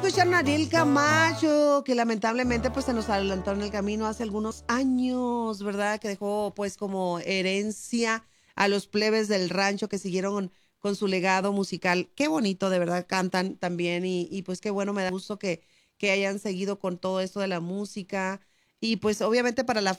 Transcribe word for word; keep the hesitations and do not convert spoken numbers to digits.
Escucharon a Ariel Camacho, que lamentablemente pues se nos adelantó en el camino hace algunos años, ¿verdad? Que dejó pues como herencia a los plebes del rancho que siguieron con su legado musical. Qué bonito, de verdad, cantan también y, y pues qué bueno, me da gusto que, que hayan seguido con todo esto de la música y pues obviamente para la